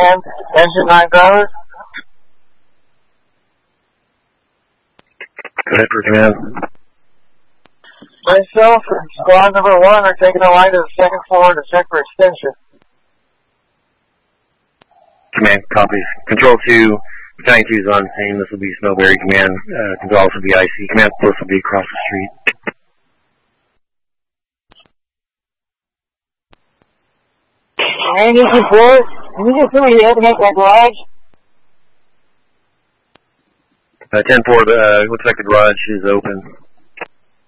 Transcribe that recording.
command. Engine 9 drivers. Go ahead for command. Myself and squad number 1 are taking the line to the second floor to check for extension. Command, copies. Control 2, Battalion 2 is on scene. This will be Snowberry. Command, Gonzales will be IC. Command post will be across the street. I need support. Can you get somebody to open up that garage? 10-4, looks like the garage is open.